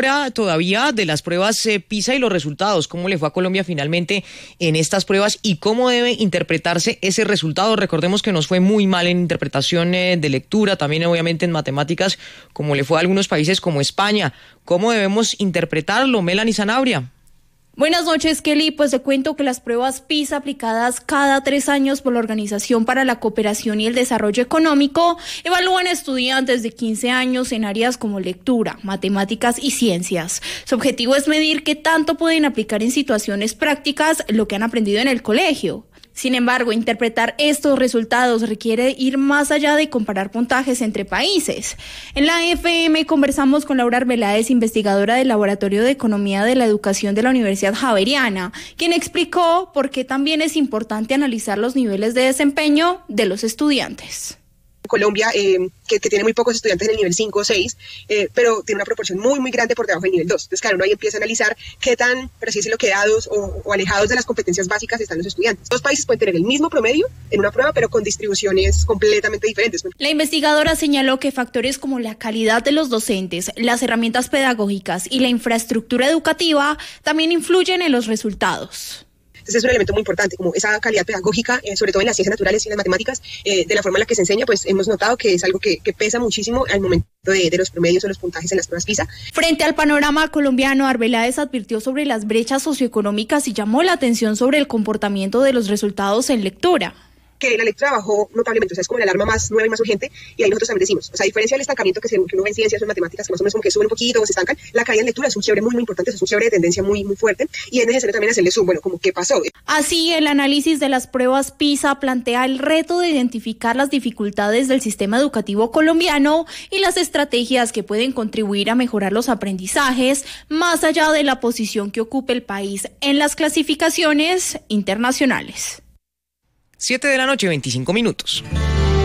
ahora todavía de las pruebas PISA y los resultados. ¿Cómo le fue a Colombia finalmente en estas pruebas y cómo debe interpretarse ese resultado? Recordemos que nos fue muy mal en interpretación de lectura, también obviamente en matemáticas, como le fue a algunos países como España. ¿Cómo debemos interpretarlo, Melanie Sanabria? Buenas noches, Kelly. Pues te cuento que las pruebas PISA aplicadas cada 3 años por la Organización para la Cooperación y el Desarrollo Económico evalúan a estudiantes de 15 años en áreas como lectura, matemáticas y ciencias. Su objetivo es medir qué tanto pueden aplicar en situaciones prácticas lo que han aprendido en el colegio. Sin embargo, interpretar estos resultados requiere ir más allá de comparar puntajes entre países. En la FM conversamos con Laura Arbeláez, investigadora del Laboratorio de Economía de la Educación de la Universidad Javeriana, quien explicó por qué también es importante analizar los niveles de desempeño de los estudiantes. Colombia, que tiene muy pocos estudiantes en el nivel 5 o 6, pero tiene una proporción muy grande por debajo del nivel 2. Entonces, claro, uno ahí empieza a analizar qué tan, por así decirlo, quedados o alejados de las competencias básicas están los estudiantes. Dos países pueden tener el mismo promedio en una prueba, pero con distribuciones completamente diferentes. La investigadora señaló que factores como la calidad de los docentes, las herramientas pedagógicas y la infraestructura educativa también influyen en los resultados. Entonces es un elemento muy importante, como esa calidad pedagógica, sobre todo en las ciencias naturales y en las matemáticas, de la forma en la que se enseña, pues hemos notado que es algo que pesa muchísimo al momento de los promedios o los puntajes en las pruebas PISA. Frente al panorama colombiano, Arbeláez advirtió sobre las brechas socioeconómicas y llamó la atención sobre el comportamiento de los resultados en lectura. Que la lectura bajó notablemente, o sea, es como la alarma más nueva y más urgente, y ahí nosotros también decimos, o sea, a diferencia del estancamiento que uno ve en ciencias o en matemáticas, que más o menos como que suben un poquito o se estancan, la caída en lectura es un quiebre muy importante, es un quiebre de tendencia muy fuerte, y es necesario también hacerle zoom, bueno, como qué pasó. Así, el análisis de las pruebas PISA plantea el reto de identificar las dificultades del sistema educativo colombiano y las estrategias que pueden contribuir a mejorar los aprendizajes, más allá de la posición que ocupe el país en las clasificaciones internacionales. 7 de la noche, 25 minutos.